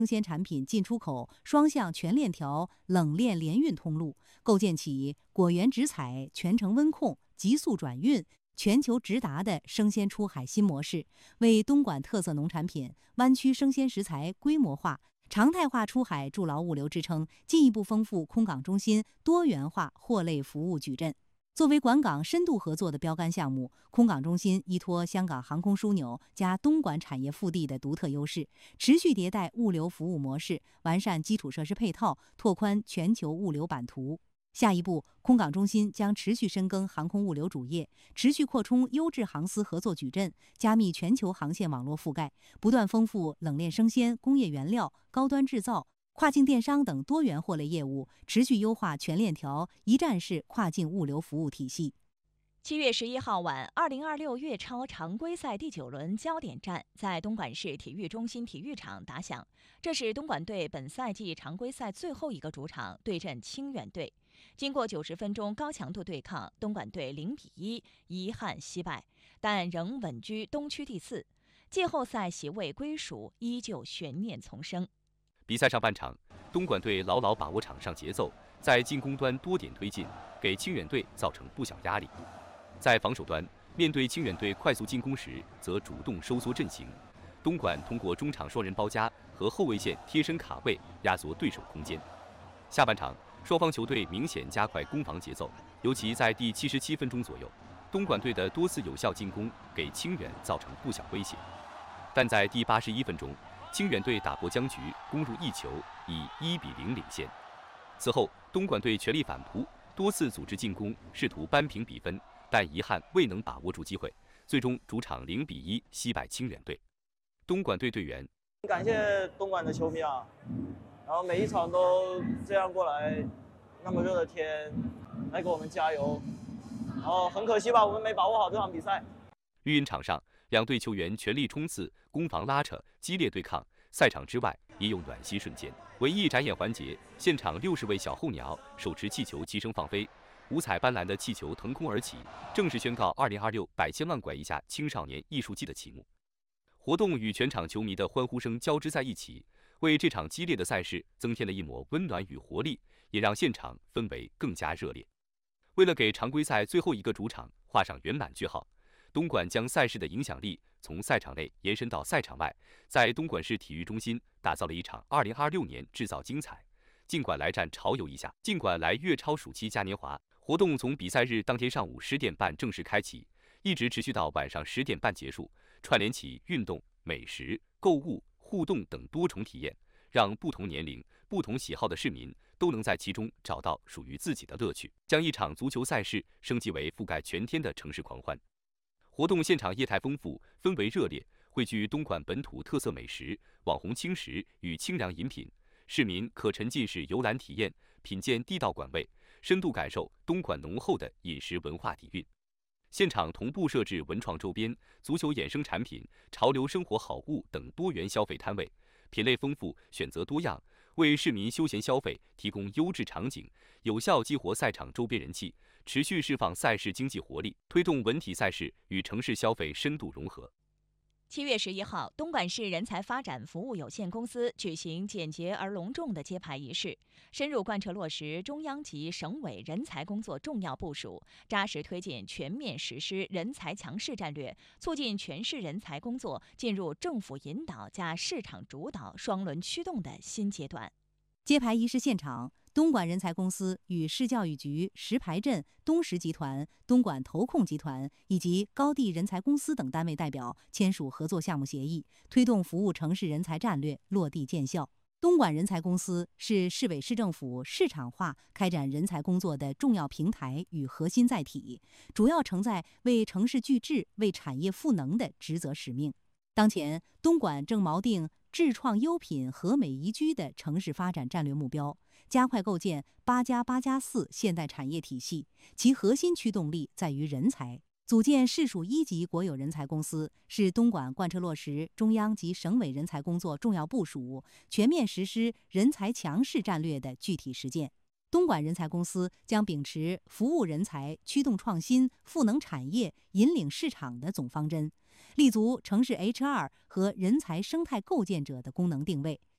生鲜产品进出口双向全链条冷链联运通路，构建起果园直采、全程温控、急速转运、全球直达的生鲜出海新模式，为东莞特色农产品、湾区生鲜食材规模化、常态化出海筑牢物流支撑，进一步丰富空港中心多元化货类服务矩阵。作为莞港深度合作的标杆项目，空港中心依托香港航空枢纽加东莞产业腹地的独特优势，持续迭代物流服务模式，完善基础设施配套，拓宽全球物流版图。下一步，空港中心将持续深耕航空物流主业，持续扩充优质航司合作矩阵，加密全球航线网络覆盖，不断丰富冷链生鲜、工业原料、高端制造、跨境电商等多元货类业务，持续优化全链条一站式跨境物流服务体系。 7月11号晚，2026粤超常规赛第9轮焦点战在东莞市体育中心体育场打响。这是东莞队本赛季常规赛最后一个主场对阵清远队。经过90分钟高强度对抗，东莞队0-1遗憾惜败，但仍稳居东区第4。季后赛席位归属依旧悬念丛生。 比赛上半场，东莞队牢牢把握场上节奏，在进攻端多点推进，给清远队造成不小压力。在防守端，面对清远队快速进攻时，则主动收缩阵型。东莞通过中场双人包夹和后卫线贴身卡位压缩对手空间。下半场，双方球队明显加快攻防节奏，尤其在第77分钟左右，东莞队的多次有效进攻给清远造成不小威胁。但在第81分钟，清远队打破僵局，攻入一球，以1-0领先。此后，东莞队全力反扑，多次组织进攻，试图扳平比分，但遗憾未能把握住机会，最终主场0-1惜败清远队。东莞队队员感谢东莞的球迷啊，然后每一场都这样过来，那么热的天来给我们加油，然后很可惜吧，我们没把握好这场比赛。 育婴场上，两队球员全力冲刺，攻防拉扯，激烈对抗。赛场之外也有暖心瞬间。文艺展演环节，现场60位小候鸟手持气球齐声放飞，五彩斑斓的气球腾空而起，正式宣告2026百千万拐一下青少年艺术季的启幕。活动与全场球迷的欢呼声交织在一起，为这场激烈的赛事增添了一抹温暖与活力，也让现场氛围更加热烈。为了给常规赛最后一个主场画上圆满句号，东莞将赛事的影响力从赛场内延伸到赛场外，在东莞市体育中心打造了一场2026年制造精彩。尽管来战潮游一下，尽管来粤超暑期嘉年华。活动从比赛日当天上午10点半正式开启，一直持续到晚上10点半结束，串联起运动、美食、购物、互动等多重体验，让不同年龄、不同喜好的市民都能在其中找到属于自己的乐趣，将一场足球赛事升级为覆盖全天的城市狂欢。活动现场业态丰富，氛围热烈，汇聚东莞本土特色美食、网红轻食与清凉饮品，市民可沉浸式游览体验，品鉴地道馆味，深度感受东莞浓厚的饮食文化底蕴。现场同步设置文创周边、足球衍生产品、潮流生活好物等多元消费摊位，品类丰富，选择多样，为市民休闲消费提供优质场景，有效激活赛场周边人气，持续释放赛事经济活力，推动文体赛事与城市消费深度融合。 7月11号，东莞市人才发展服务有限公司举行简洁而隆重的揭牌仪式，深入贯彻落实中央级省委人才工作重要部署，扎实推进全面实施人才强势战略，促进全市人才工作进入政府引导加市场主导双轮驱动的新阶段。 揭牌仪式现场，东莞人才公司与市教育局、石牌镇、东石集团、东莞投控集团以及高地人才公司等单位代表签署合作项目协议，推动服务城市人才战略落地见效。东莞人才公司是市委市政府市场化开展人才工作的重要平台与核心载体，主要承载为城市聚智、为产业赋能的职责使命。当前，东莞正锚定智创优品和美宜居的城市发展战略目标，加快构建8+8+4现代产业体系，其核心驱动力在于人才。组建市属1级国有人才公司，是东莞贯彻落实中央及省委人才工作重要部署、全面实施人才强势战略的具体实践。东莞人才公司将秉持服务人才、驱动创新、赋能产业、引领市场的总方针，立足城市 HR 和人才生态构建者的功能定位，